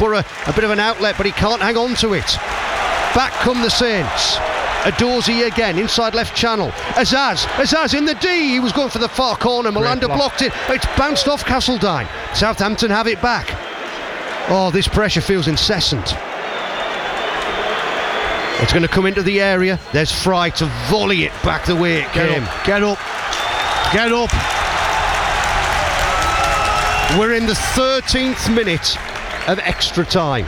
Borough a bit of an outlet, but he can't hang on to it. Back come the Saints. Adorsey again, inside left channel. Azaz in the D. He was going for the far corner. Malanda blocked it. It's bounced off Castledine. Southampton have it back. Oh, this pressure feels incessant. It's going to come into the area. There's Fry to volley it back the way it came. Get up. We're in the 13th minute of extra time.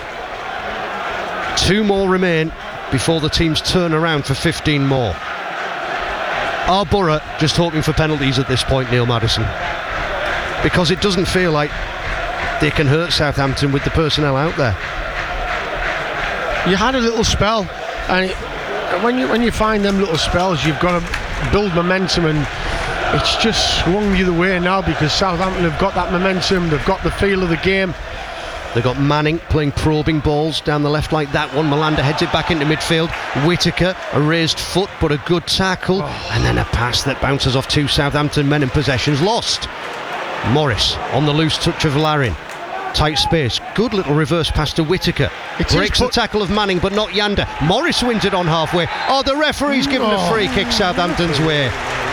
2 more remain before the teams turn around for 15 more. Are Borough just hoping for penalties at this point, Neil Maddison? Because it doesn't feel like they can hurt Southampton with the personnel out there. You had a little spell, and when you find them little spells, you've got to build momentum, and it's just swung the other way now because Southampton have got that momentum, they've got the feel of the game. They've got Manning playing probing balls down the left like that one. Malanda heads it back into midfield. Whittaker, a raised foot but a good tackle, and then a pass that bounces off 2 Southampton men and possession's lost. Morris on the loose touch of Larin. Tight space, good little reverse pass to Whittaker. Breaks the tackle of Manning but not Yanda. Morris wins it on halfway. Oh, the referee's given a free kick Southampton's way.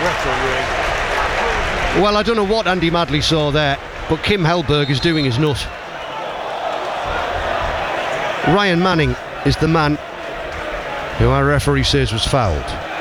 Well, I don't know what Andy Madley saw there, but Kim Hellberg is doing his nut. Ryan Manning is the man who our referee says was fouled.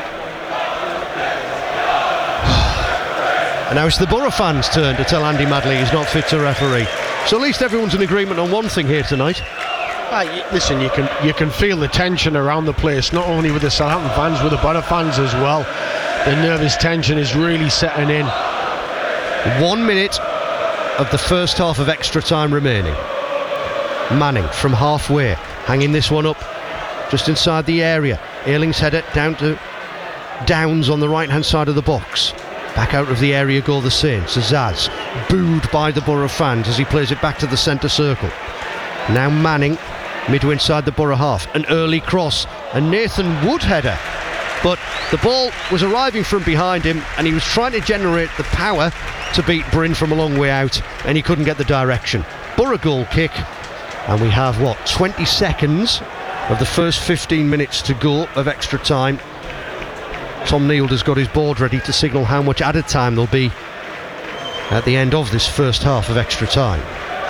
And now it's the Borough fans' turn to tell Andy Madley he's not fit to referee. So at least everyone's in agreement on one thing here tonight. Listen, you can feel the tension around the place, not only with the Southampton fans, with the Borough fans as well. The nervous tension is really setting in. 1 minute of the first half of extra time remaining. Manning from halfway, hanging this one up just inside the area. Earling's header down to Downs on the right hand side of the box. Back out of the area go the Saints. Azaz booed by the Borough fans as he plays it back to the centre circle. Now Manning midway inside the Borough half. An early cross, a Nathan Wood header, but the ball was arriving from behind him and he was trying to generate the power to beat Bryn from a long way out, and he couldn't get the direction. Borough goal kick, and we have 20 seconds of the first 15 minutes to go of extra time. Tom Neild has got his board ready to signal how much added time there'll be at the end of this first half of extra time.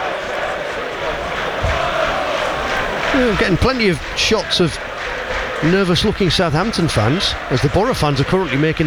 We're getting plenty of shots of nervous looking Southampton fans as the Borough fans are currently making